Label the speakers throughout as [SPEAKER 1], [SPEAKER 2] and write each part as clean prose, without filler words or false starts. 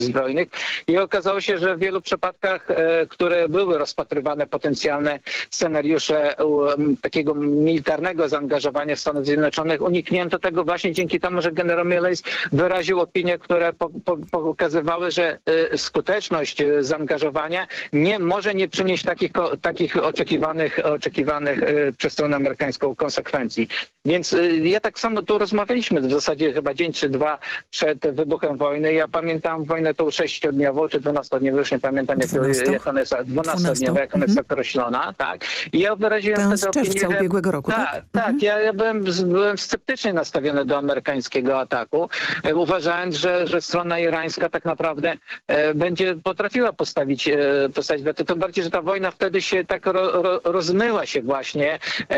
[SPEAKER 1] zbrojnych i okazało się, że w wielu przypadkach, które były rozpatrywane potencjalne scenariusze takiego militarnego zaangażowania Stanów Zjednoczonych, uniknięto tego właśnie dzięki temu, że generał Milley wyraził opinie, które pokazywały, że skuteczność zaangażowania może nie przynieść takich oczekiwanych przez stronę amerykańską konsekwencji. Więc ja tak samo tu rozmawialiśmy w zasadzie chyba dzień czy dwa przed wybuchem wojny. Ja pamiętam wojnę tą 6-dniową czy 12-dniową, już nie pamiętam jak ona jest, 12-dniowa, jak ona jest określona. Tak. I ja wyraziłem wtedy opinię,
[SPEAKER 2] czerwca ubiegłego roku, tak?
[SPEAKER 1] Tak, ja byłem sceptycznie nastawiony do amerykańskiego ataku, uważając, że strona irańska tak naprawdę będzie potrafiła postawić weto. Tym bardziej, że ta wojna wtedy się tak rozmyła się właśnie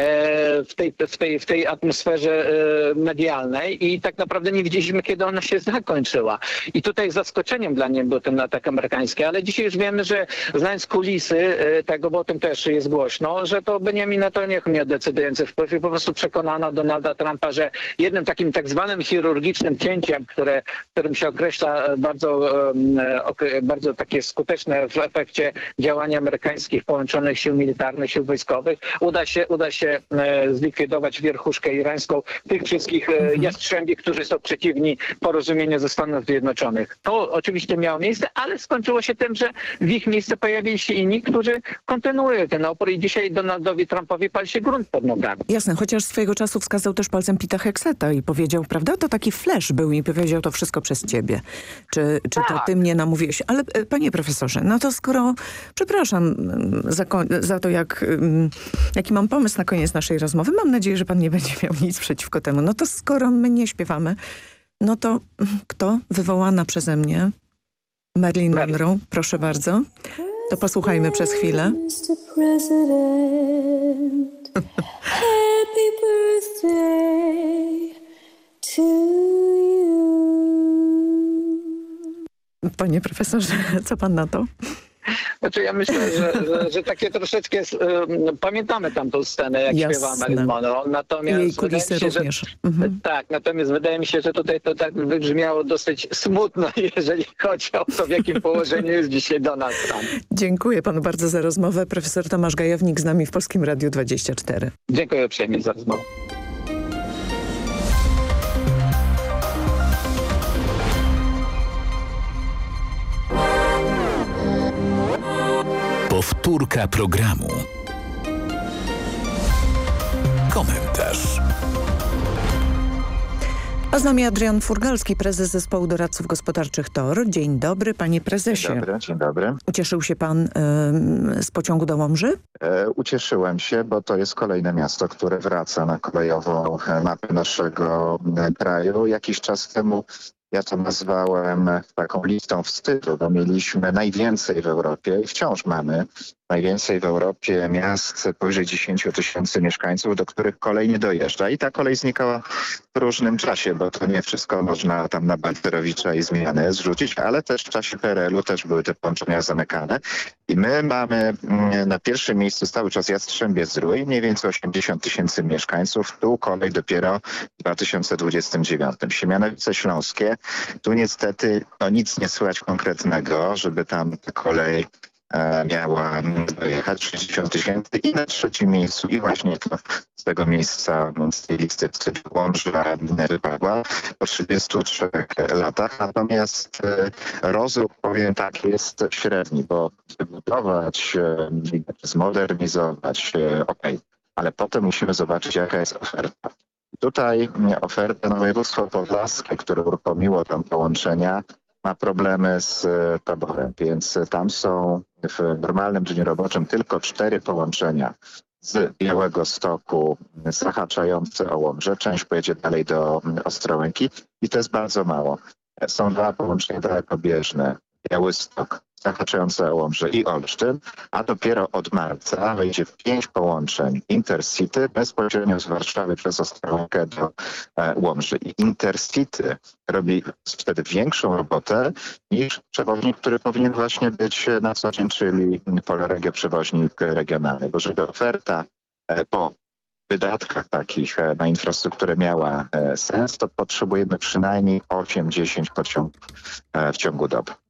[SPEAKER 1] w tej atmosferze medialnej i tak naprawdę nie widzieliśmy, kiedy ona się zakończyła. I tutaj zaskoczeniem dla mnie był ten atak amerykański, ale dzisiaj już wiemy, że znając kulisy tego, bo o tym też jest głośno, że to Benjamin Netanyahu miał decydujący wpływ i po prostu przekonano Donalda Trumpa, że jednym takim tak zwanym chirurgicznym cięciem, którym się określa bardzo takie skuteczne w efekcie działania amerykańskich połączonych sił militarnych, sił wojskowych, uda się zlikwidować wierchuszkę irańską, tych wszystkich jastrzębi, którzy są przeciwni porozumieniu ze Stanów Zjednoczonych. To oczywiście miało miejsce, ale skończyło się tym, że w ich miejsce pojawili się inni, którzy kontynuują ten opór i dzisiaj Donaldowi Trumpowi pali się grunt pod nogami.
[SPEAKER 2] Jasne, chociaż swojego czasu wskazał też palcem Pita Hegseta i powiedział, prawda, to taki flash był i powiedział, to wszystko przez ciebie. Czy to ty mnie namówiłeś? Ale panie profesorze, no to skoro, przepraszam za to, jaki mam pomysł na koniec naszej rozmowy, mam nadzieję, że pan nie będzie miał nic przeciwko temu. No to skoro my nie śpiewamy, no to kto? Wywołana przeze mnie Marilyn Monroe, proszę bardzo. To posłuchajmy przez chwilę.
[SPEAKER 3] Happy birthday to you.
[SPEAKER 2] Panie profesorze, co pan na to?
[SPEAKER 1] Znaczy ja myślę, że takie troszeczkę pamiętamy tamtą scenę, jak śpiewa Marilyn Monroe. Natomiast
[SPEAKER 2] jej kulisy również.
[SPEAKER 1] Tak, natomiast wydaje mi się, że tutaj to tak wybrzmiało dosyć smutno, jeżeli chodzi o to, w jakim położeniu jest dzisiaj Donald Trump.
[SPEAKER 2] Dziękuję panu bardzo za rozmowę. Profesor Tomasz Gajownik z nami w Polskim Radiu 24.
[SPEAKER 1] Dziękuję uprzejmie za rozmowę.
[SPEAKER 4] Powtórka programu. Komentarz.
[SPEAKER 2] A z nami Adrian Furgalski, prezes Zespołu Doradców Gospodarczych TOR. Dzień dobry, panie prezesie.
[SPEAKER 5] Dzień dobry.
[SPEAKER 2] Ucieszył się pan z pociągu do Łomży?
[SPEAKER 5] Ucieszyłem się, bo to jest kolejne miasto, które wraca na kolejową mapę naszego kraju. Jakiś czas temu ja to nazwałem taką listą wstydu, bo mieliśmy najwięcej w Europie i wciąż mamy najwięcej w Europie miast powyżej 10 000 mieszkańców, do których kolej nie dojeżdża. I ta kolej znikała w różnym czasie, bo to nie wszystko można tam na Balcerowicza i zmiany zrzucić, ale też w czasie PRL-u też były te połączenia zamykane. I my mamy na pierwszym miejscu cały czas Jastrzębie-Zdrój, mniej więcej 80 000 mieszkańców. Tu kolej dopiero w 2029. Siemianowice Śląskie. Tu niestety nic nie słychać konkretnego, żeby tam ta kolej miała dojechać 60 000 i na trzecim miejscu i właśnie to z tego miejsca, z tej listy Łomża wypadła po 33 latach. Natomiast rozruch, powiem tak, jest średni, bo wybudować, zmodernizować, ale potem musimy zobaczyć, jaka jest oferta. Tutaj oferta na województwo podlaskie, które uruchomiło tam połączenia, ma problemy z taborem, więc tam są w normalnym dniu roboczym tylko 4 połączenia z Białegostoku zahaczające o Łomżę. Część pojedzie dalej do Ostrołęki i to jest bardzo mało. Są 2 połączenia dalekobieżne. Białystok zahaczające o Łomżę i Olsztyn, a dopiero od marca wejdzie 5 połączeń Intercity bezpośrednio z Warszawy przez Ostrołękę do Łomży. I Intercity robi wtedy większą robotę niż przewoźnik, który powinien właśnie być na co dzień, czyli Polregio, przewoźnik regionalny. Bo żeby oferta po wydatkach takich na infrastrukturę miała sens, to potrzebujemy przynajmniej 8-10 pociągów w ciągu doby.